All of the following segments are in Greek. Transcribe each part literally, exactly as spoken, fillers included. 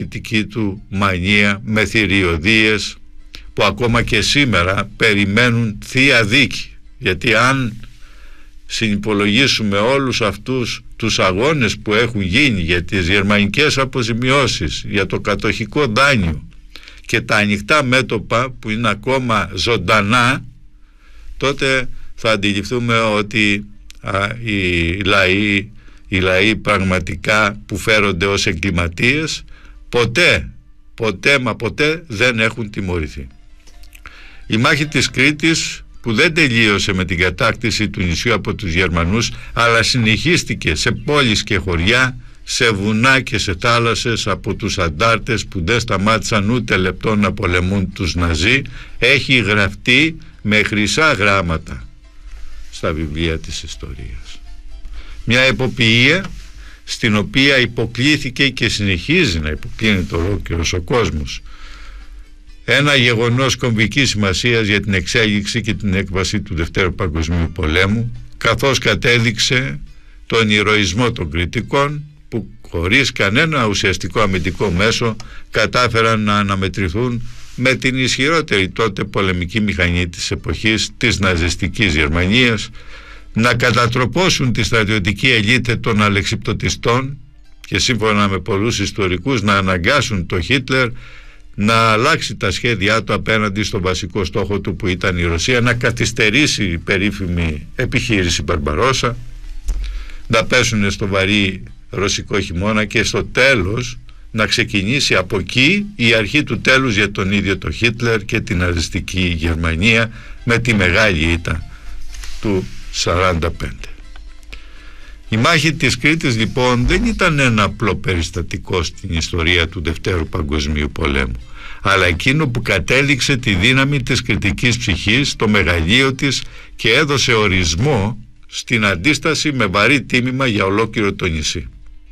πολιτική του μανία με θηριωδίες που ακόμα και σήμερα περιμένουν θεία δίκη, γιατί αν συνυπολογίσουμε όλους αυτούς τους αγώνες που έχουν γίνει για τις γερμανικές αποζημιώσεις, για το κατοχικό δάνειο και τα ανοιχτά μέτωπα που είναι ακόμα ζωντανά, τότε θα αντιληφθούμε ότι α, οι, λαοί, οι λαοί πραγματικά που φέρονται ως εγκληματίες ποτέ, ποτέ μα ποτέ δεν έχουν τιμωρηθεί. Η μάχη της Κρήτης, που δεν τελείωσε με την κατάκτηση του νησιού από τους Γερμανούς, αλλά συνεχίστηκε σε πόλεις και χωριά, σε βουνά και σε θάλασσες από τους αντάρτες που δεν σταμάτησαν ούτε λεπτό να πολεμούν τους Ναζί, έχει γραφτεί με χρυσά γράμματα στα βιβλία της ιστορίας. Μια εποποιία στην οποία υποκλήθηκε και συνεχίζει να υποκλίνεται ολόκληρος ο κόσμος. Ένα γεγονός κομβικής σημασίας για την εξέλιξη και την έκβαση του Δευτέρου Παγκοσμίου Πολέμου, καθώς κατέδειξε τον ηρωισμό των Κρητικών που χωρίς κανένα ουσιαστικό αμυντικό μέσο κατάφεραν να αναμετρηθούν με την ισχυρότερη τότε πολεμική μηχανή της εποχής της ναζιστικής Γερμανίας, να κατατροπώσουν τη στρατιωτική ελίτ των αλεξιπτωτιστών και σύμφωνα με πολλούς ιστορικούς να αναγκάσουν το Χίτλερ να αλλάξει τα σχέδιά του απέναντι στο βασικό στόχο του που ήταν η Ρωσία, να καθυστερήσει η περίφημη επιχείρηση Μπαρμπαρόσα, να πέσουν στο βαρύ ρωσικό χειμώνα και στο τέλος να ξεκινήσει από εκεί η αρχή του τέλους για τον ίδιο το Χίτλερ και την ναζιστική Γερμανία με τη μεγάλη ήττα του σαράντα πέντε. Η μάχη της Κρήτης λοιπόν δεν ήταν ένα απλό περιστατικό στην ιστορία του Δευτέρου Παγκοσμίου Πολέμου, αλλά εκείνο που κατέληξε τη δύναμη της κρητικής ψυχής, το μεγαλείο της και έδωσε ορισμό στην αντίσταση με βαρύ τίμημα για ολόκληρο το νησί.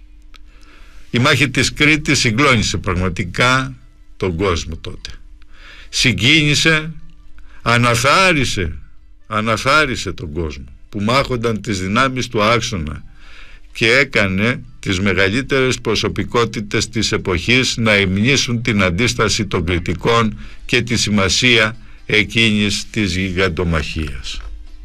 Η μάχη της Κρήτης συγκλώνησε πραγματικά τον κόσμο τότε. Συγκίνησε, αναθάρισε, αναθάρισε τον κόσμο που μάχονταν τις δυνάμεις του άξονα και έκανε τις μεγαλύτερες προσωπικότητες της εποχής να υμνήσουν την αντίσταση των Κρητικών και τη σημασία εκείνης της γιγαντομαχίας.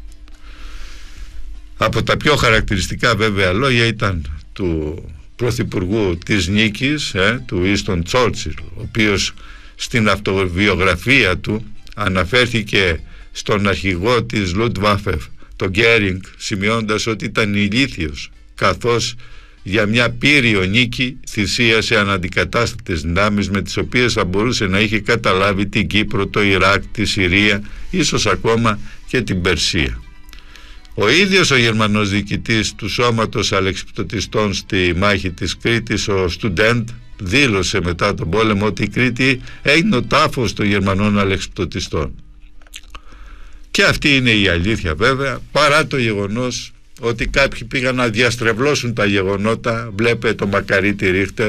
Από τα πιο χαρακτηριστικά βέβαια λόγια ήταν του πρωθυπουργού της νίκης, ε, του Winston Churchill, ο οποίος στην αυτοβιογραφία του αναφέρθηκε στον αρχηγό της Luftwaffe, τον Γκέρινγκ, σημειώντας ότι ήταν ηλίθιος, καθώς για μια πύριο νίκη θυσίασε αναντικατάστατες δυνάμεις με τις οποίες θα μπορούσε να είχε καταλάβει την Κύπρο, το Ιράκ, τη Συρία, ίσως ακόμα και την Περσία. Ο ίδιος ο Γερμανός διοικητής του σώματος αλεξιπτωτιστών στη μάχη της Κρήτης, ο Στούντεντ, δήλωσε μετά τον πόλεμο ότι η Κρήτη έγινε ο τάφος των Γερμανών αλεξιπτωτιστών. Και αυτή είναι η αλήθεια βέβαια, παρά το γεγονός ότι κάποιοι πήγαν να διαστρεβλώσουν τα γεγονότα. Βλέπε το Μακαρίτη Ρίχτερ,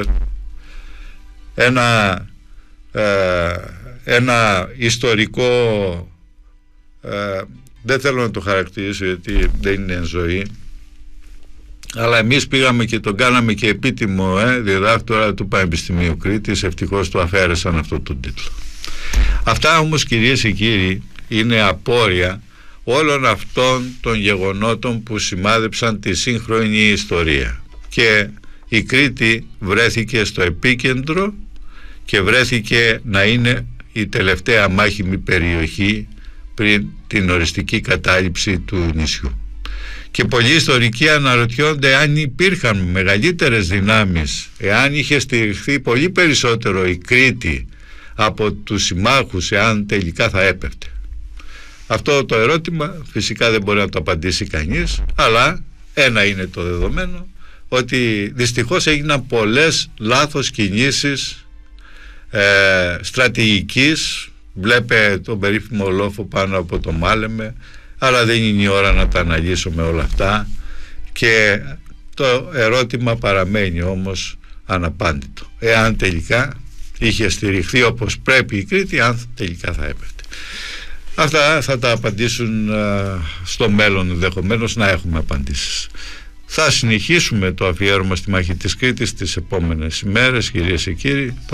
ένα, ε, ένα ιστορικό, ε, δεν θέλω να το χαρακτηρίσω γιατί δεν είναι εν ζωή, αλλά εμείς πήγαμε και τον κάναμε και επίτιμο ε, διδάκτορα του Πανεπιστημίου Κρήτης, ευτυχώς του αφαίρεσαν αυτό τον τίτλο. Αυτά όμως, κυρίες και κύριοι, είναι απόρρια όλων αυτών των γεγονότων που σημάδεψαν τη σύγχρονη ιστορία, και η Κρήτη βρέθηκε στο επίκεντρο και βρέθηκε να είναι η τελευταία μάχημη περιοχή πριν την οριστική κατάληψη του νησιού. Και πολλοί ιστορικοί αναρωτιόνται αν υπήρχαν μεγαλύτερες δυνάμεις, εάν είχε στηριχθεί πολύ περισσότερο η Κρήτη από τους συμμάχους, εάν τελικά θα έπεφτε. Αυτό το ερώτημα φυσικά δεν μπορεί να το απαντήσει κανείς, αλλά ένα είναι το δεδομένο, ότι δυστυχώς έγιναν πολλές λάθος κινήσεις ε, στρατηγικής. Βλέπε τον περίφημο λόφο πάνω από το Μάλεμε, αλλά δεν είναι η ώρα να τα αναλύσουμε όλα αυτά, και το ερώτημα παραμένει όμως αναπάντητο, εάν τελικά είχε στηριχθεί όπως πρέπει η Κρήτη, αν τελικά θα έπεφτε. Αυτά θα τα απαντήσουν α, στο μέλλον, ενδεχομένως να έχουμε απαντήσεις. Θα συνεχίσουμε το αφιέρωμα στη μάχη της Κρήτης τις επόμενες ημέρες, κυρίες και κύριοι.